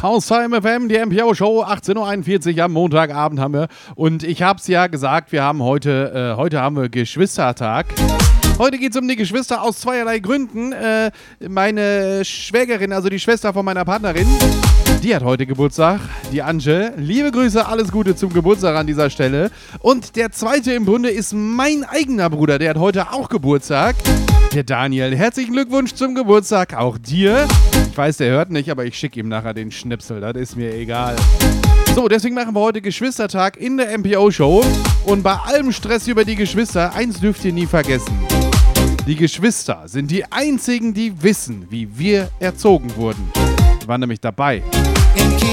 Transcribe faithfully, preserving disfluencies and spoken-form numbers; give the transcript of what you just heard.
Haustime F M, die M P O-Show, achtzehn Uhr einundvierzig am Montagabend haben wir. Und ich hab's ja gesagt, wir haben heute, äh, heute haben wir Geschwistertag. Heute geht es um die Geschwister aus zweierlei Gründen. Äh, meine Schwägerin, also die Schwester von meiner Partnerin, die hat heute Geburtstag, die Anje. Liebe Grüße, alles Gute zum Geburtstag an dieser Stelle. Und der zweite im Bunde ist mein eigener Bruder, der hat heute auch Geburtstag. Der Daniel, herzlichen Glückwunsch zum Geburtstag, auch dir. Ich weiß, der hört nicht, aber ich schicke ihm nachher den Schnipsel, das ist mir egal. So, deswegen machen wir heute Geschwistertag in der M P O-Show. Und bei allem Stress über die Geschwister, eins dürft ihr nie vergessen. Die Geschwister sind die einzigen, die wissen, wie wir erzogen wurden. Die waren nämlich dabei. In